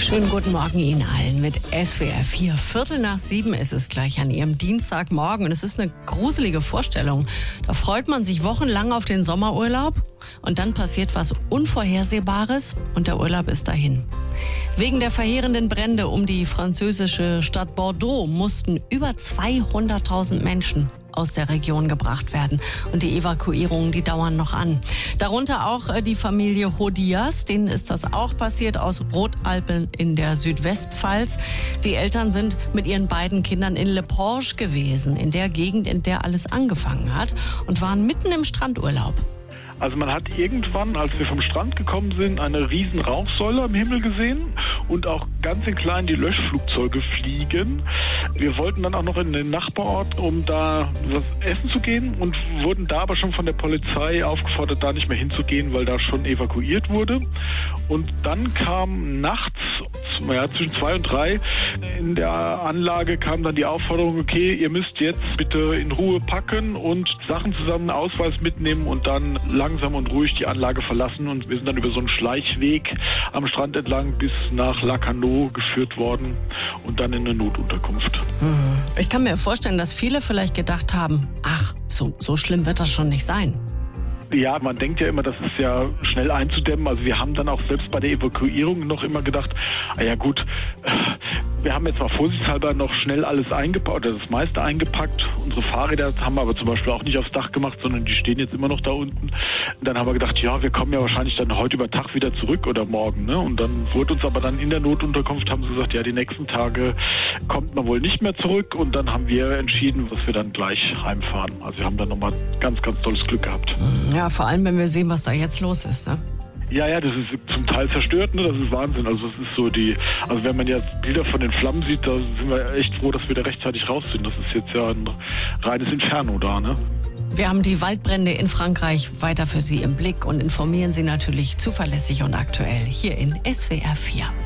Schönen guten Morgen Ihnen allen mit SWR 4. 6:15 ist es gleich an Ihrem Dienstagmorgen. Und es ist eine gruselige Vorstellung. Da freut man sich wochenlang auf den Sommerurlaub und dann passiert was Unvorhersehbares und der Urlaub ist dahin. Wegen der verheerenden Brände um die französische Stadt Bordeaux mussten über 200.000 Menschen aus der Region gebracht werden. Und die Evakuierungen, die dauern noch an. Darunter auch die Familie Hodias, denen ist das auch passiert, aus Rotalpen in der Südwestpfalz. Die Eltern sind mit ihren beiden Kindern in Le Porge gewesen, in der Gegend, in der alles angefangen hat, und waren mitten im Strandurlaub. Also man hat irgendwann, als wir vom Strand gekommen sind, eine riesen Rauchsäule am Himmel gesehen und auch ganz in klein die Löschflugzeuge fliegen. Wir wollten dann auch noch in den Nachbarort, um da was essen zu gehen, und wurden da aber schon von der Polizei aufgefordert, da nicht mehr hinzugehen, weil da schon evakuiert wurde. Und dann kam nachts, zwischen 2 und 3, in der Anlage kam dann die Aufforderung, okay, ihr müsst jetzt bitte in Ruhe packen und Sachen zusammen, Ausweis mitnehmen und dann langsam und ruhig die Anlage verlassen, und wir sind dann über so einen Schleichweg am Strand entlang bis nach Lacanau geführt worden und dann in eine Notunterkunft. Ich kann mir vorstellen, dass viele vielleicht gedacht haben, ach, so schlimm wird das schon nicht sein. Ja, man denkt ja immer, das ist ja schnell einzudämmen. Also wir haben dann auch selbst bei der Evakuierung noch immer gedacht, ja gut, wir haben jetzt mal vorsichtshalber noch schnell alles eingepackt, oder das meiste eingepackt. Unsere Fahrräder haben wir aber zum Beispiel auch nicht aufs Dach gemacht, sondern die stehen jetzt immer noch da unten. Und dann haben wir gedacht, ja, wir kommen ja wahrscheinlich dann heute über Tag wieder zurück oder morgen. Ne? Und dann wurde uns aber dann in der Notunterkunft, haben sie gesagt, ja, die nächsten Tage kommt man wohl nicht mehr zurück. Und dann haben wir entschieden, dass wir dann gleich heimfahren. Also wir haben dann nochmal ganz, ganz tolles Glück gehabt. Ja, vor allem, wenn wir sehen, was da jetzt los ist, ne? Ja, das ist zum Teil zerstört, ne? Das ist Wahnsinn. Also das ist so also wenn man jetzt Bilder von den Flammen sieht, da sind wir echt froh, dass wir da rechtzeitig raus sind. Das ist jetzt ja ein reines Inferno da, ne? Wir haben die Waldbrände in Frankreich weiter für Sie im Blick und informieren Sie natürlich zuverlässig und aktuell hier in SWR 4.